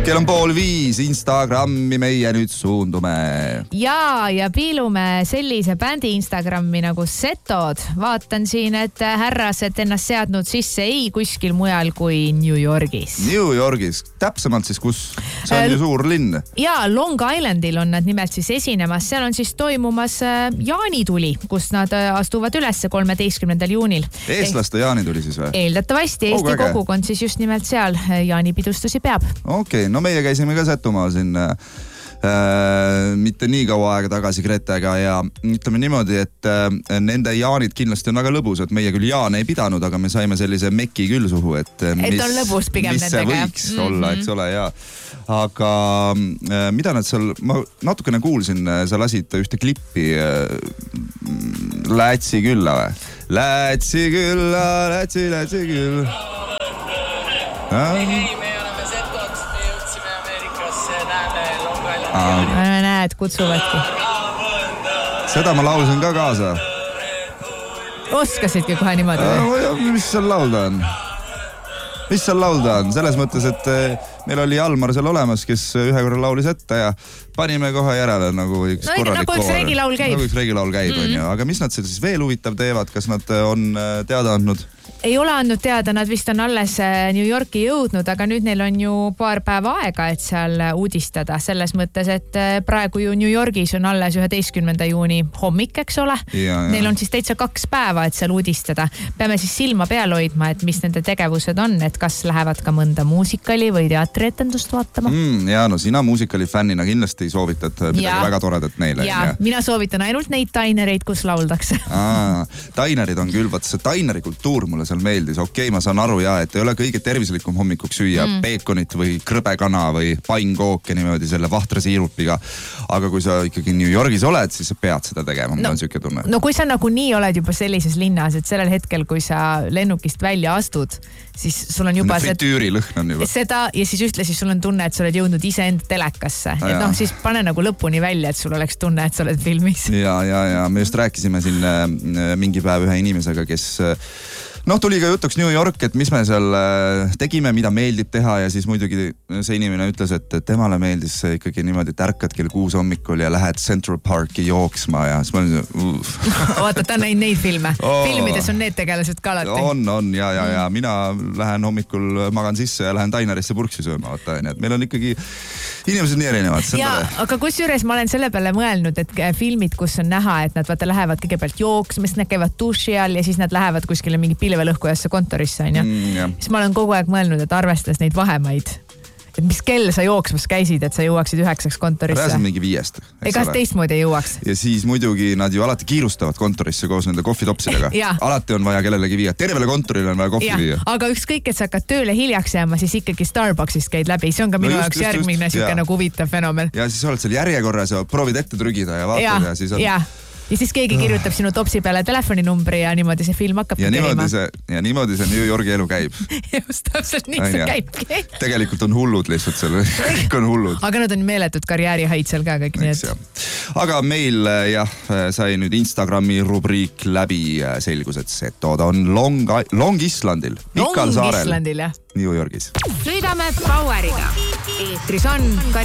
kell on 4:30, Instagrami meie nüüd suundume. Ja piilume sellise bändi Instagrami nagu Setod. Vaatan siin, et härrased ennast seadnud sisse ei kuskil mujal kui New Yorgis. New Yorgis, täpsemalt siis kus? See on ju suur linn. Ja Long Islandil on nad nimelt siis esinemas. Seal on siis toimumas jaanituli, kus nad astuvad ülesse 13. juunil. Eestlaste jaanituli siis või? Eeldatavasti Eesti kogukond siis just nimelt seal jaanipidustusi peab. Okei, no meie käisime ka Setumaa siin mitte nii kaua aega tagasi Gretega ja ütleme niimoodi, et nende jaanid kindlasti on väga lõbusad. Meie küll jaane ei pidanud, aga me saime sellise meki küll suhu, et on lõbus pigem mis see võiks olla, eks ole, ja. Aga mida nad seal, ma natukene kuulsin, sa lasid ühte klippi Lätsi külla või? Lätsi külla, Lätsi külla. Näed, kutsuvadki. Seda ma laulsin ka kaasa. Oskasidki kohe niimoodi? Mis seal laulda on? Mis seal laulda on? Selles mõttes, et meil oli Almar seal olemas, kes ühe korra laulis ette ja panime kohe järele nagu üks korralik koor. Nagu üks regilaul käib. Nagu üks regilaul käib, on ju. Aga mis nad siis veel huvitav teevad? Kas nad on teada andnud? Ei ole andnud teada, nad vist on alles New Yorki jõudnud, aga nüüd neil on ju paar päeva aega, et seal uudistada. Selles mõttes, et praegu ju New Yorgis on alles 11. juuni hommik, eks ole. Neil on siis täitsa 2 päeva, et seal uudistada. Peame siis silma peal hoidma, et mis nende tegevused on, et kas lähevad ka mõnda muusikali või teatrietendust vaatama. Ja no sina muusikali fännina kindlasti soovitad midagi väga toredat neile. Ja mina soovitan ainult neid tainereid, kus lauldakse. Tainerid on küll, vaat see taineri kultuur mulle seal meeldis. Okei, ma saan aru ja, et ei ole kõige tervislikum hommikuks süüa peekonit või krõbekana või painkooke niimoodi selle vahtra siirupiga. Aga kui sa ikkagi New Yorgis oled, siis sa pead seda tegema. Mul on siuke tunne. No kui sa nagu nii oled juba sellises linnas, et sellel hetkel, kui sa lennukist välja astud, siis sul on juba fritüürilõhn on juba. Seda ja siis ühtlasi sul on tunne, et sa oled jõudnud iseend telekasse. Et noh, siis pane nagu lõpuni välja, et sul oleks tunne, et sa oled filmis. Ja me just rääkisime siin mingi päev ühe inimesega, kes tuli ka jutuks New York, et mis me seal tegime, mida meeldib teha ja siis muidugi see inimene ütles, et temale meeldis ikkagi niimoodi, et ärkad kell 6 hommikul ja lähed Central Parki jooksma ja siis ma olin Vaata, ta on näinud neid filme. Filmides on need tegelased ka alati. On ja mina lähen hommikul magan sisse ja lähen tainerisse purksi sööma. Vaata, meil on ikkagi inimesed nii erinevad. Ja, aga kusjuures ma olen selle peale mõelnud, et filmid, kus on näha, et nad lähevad kõigepealt jooksma, siis nad käivad duši all ja siis nad lähevad kuskile mingi pilvelõhkujasse kontorisse, on ju. Siis ma olen kogu aeg mõelnud, et arvestades neid vahemaid, et mis kell sa jooksmas käisid, et sa jõuaksid 9 kontorisse. Rääsin mingi 5. Ega teistmoodi ei jõuaks. Ja siis muidugi nad ju alati kiirustavad kontorisse koos nende kohvitopsidega. Alati on vaja kellelegi viia. Tervele kontorile on vaja kohvi viia. Aga ükskõik, et sa hakkad tööle hiljaks jääma, siis ikkagi Starbucksist käid läbi. See on ka minu jaoks järgmine siuke nagu huvitav fenomen. Ja siis oled seal järjekorras ja proovid ette trügida ja vaatad ja siis on... Ja siis keegi kirjutab sinu topsi peale telefoninumbri ja niimoodi see film hakkab kerima. Ja niimoodi see New Yorgi elu käib. Just täpselt nii see käibki. Tegelikult on hullud lihtsalt seal. Kõik on hullud. Aga nad on meeletud karjäärihaid seal ka kõik nii. Aga meil sai nüüd Instagrami rubriik läbi selgus, et Setod on Long Islandil. Pikal saarel. Long Islandil, jah. New Yorgis. Sõidame Poweriga. Eetris on